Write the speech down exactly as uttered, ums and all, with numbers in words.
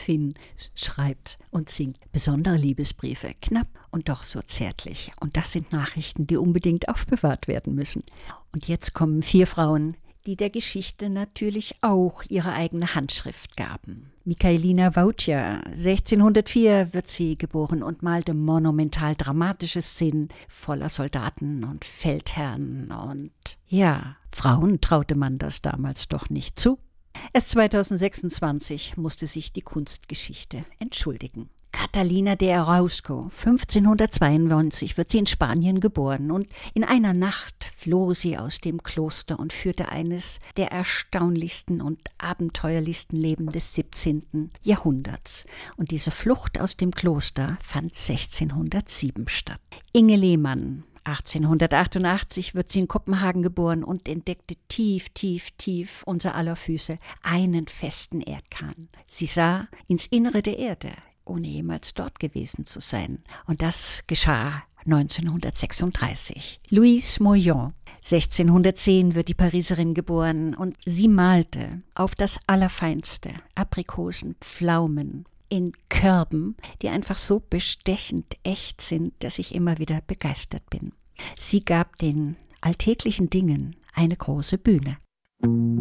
Gräfin schreibt und singt besondere Liebesbriefe, knapp und doch so zärtlich. Und das sind Nachrichten, die unbedingt aufbewahrt werden müssen. Und jetzt kommen vier Frauen, die der Geschichte natürlich auch ihre eigene Handschrift gaben. Michaelina Waucha, sechzehnhundertvier wird sie geboren und malte monumental dramatische Szenen voller Soldaten und Feldherren. Und ja, Frauen traute man das damals doch nicht zu. Erst zweitausendsechsundzwanzig musste sich die Kunstgeschichte entschuldigen. Catalina de Erausko, fünfzehnhundertzweiundneunzig wird sie in Spanien geboren und in einer Nacht floh sie aus dem Kloster und führte eines der erstaunlichsten und abenteuerlichsten Leben des siebzehnten Jahrhunderts. Und diese Flucht aus dem Kloster fand sechzehnhundertsieben statt. Inge Lehmann, achtzehnhundertachtundachtzig wird sie in Kopenhagen geboren und entdeckte tief, tief, tief unser aller Füße einen festen Erdkern. Sie sah ins Innere der Erde, ohne jemals dort gewesen zu sein. Und das geschah neunzehnhundertsechsunddreißig. Louise Moyon, sechzehnhundertzehn wird die Pariserin geboren und sie malte auf das Allerfeinste Aprikosen, Pflaumen in Körben, die einfach so bestechend echt sind, dass ich immer wieder begeistert bin. Sie gab den alltäglichen Dingen eine große Bühne.